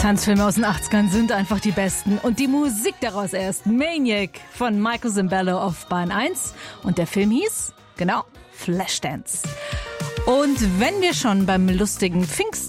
Tanzfilme aus den 80ern sind einfach die besten. Und die Musik daraus erst. Maniac von Michael Sembello auf Bahn 1. Und der Film hieß, genau, Flashdance. Und wenn wir schon beim lustigen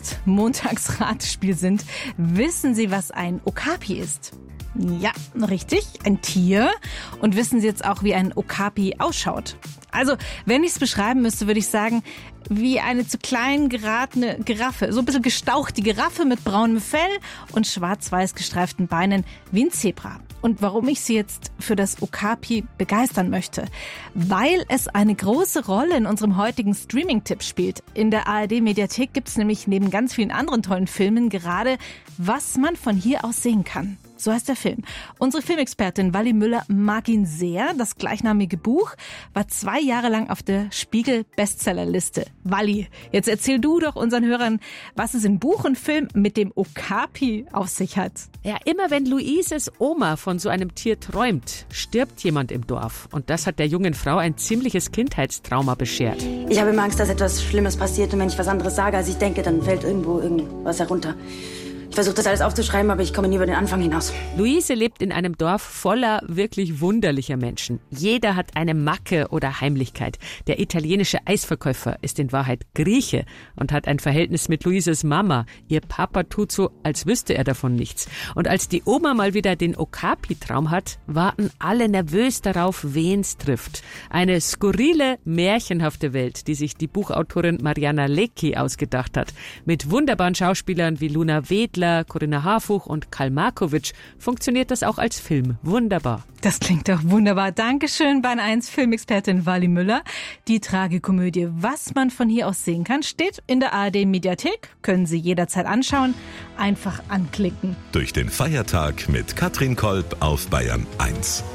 Pfingstmontagsratespiel sind, wissen Sie, was ein Okapi ist? Ja, richtig, ein Tier. Und wissen Sie jetzt auch, wie ein Okapi ausschaut? Also, wenn ich es beschreiben müsste, würde ich sagen, wie eine zu klein geratene Giraffe. So ein bisschen gestaucht, die Giraffe mit braunem Fell und schwarz-weiß gestreiften Beinen wie ein Zebra. Und warum ich Sie jetzt für das Okapi begeistern möchte? Weil es eine große Rolle in unserem heutigen Streaming-Tipp spielt. In der ARD-Mediathek gibt es nämlich neben ganz vielen anderen tollen Filmen gerade, was man von hier aus sehen kann. So heißt der Film. Unsere Filmexpertin Wally Müller mag ihn sehr. Das gleichnamige Buch war 2 Jahre lang auf der Spiegel-Bestsellerliste. Wally, jetzt erzähl du doch unseren Hörern, was es in Buch und Film mit dem Okapi auf sich hat. Ja, immer wenn Luises Oma von so einem Tier träumt, stirbt jemand im Dorf. Und das hat der jungen Frau ein ziemliches Kindheitstrauma beschert. Ich habe immer Angst, dass etwas Schlimmes passiert. Und wenn ich was anderes sage, als ich denke, dann fällt irgendwo irgendwas herunter. Ich versuche das alles aufzuschreiben, aber ich komme nie über den Anfang hinaus. Luise lebt in einem Dorf voller wirklich wunderlicher Menschen. Jeder hat eine Macke oder Heimlichkeit. Der italienische Eisverkäufer ist in Wahrheit Grieche und hat ein Verhältnis mit Luises Mama. Ihr Papa tut so, als wüsste er davon nichts. Und als die Oma mal wieder den Okapi-Traum hat, warten alle nervös darauf, wen's trifft. Eine skurrile, märchenhafte Welt, die sich die Buchautorin Mariana Lecki ausgedacht hat. Mit wunderbaren Schauspielern wie Luna Wedler, Corinna Harfuch und Karl Markovic funktioniert das auch als Film wunderbar. Das klingt doch wunderbar. Dankeschön, Bahn 1 Filmexpertin Wally Müller. Die Tragikomödie Was man von hier aus sehen kann, steht in der ARD-Mediathek. Können Sie jederzeit anschauen. Einfach anklicken. Durch den Feiertag mit Katrin Kolb auf Bayern 1.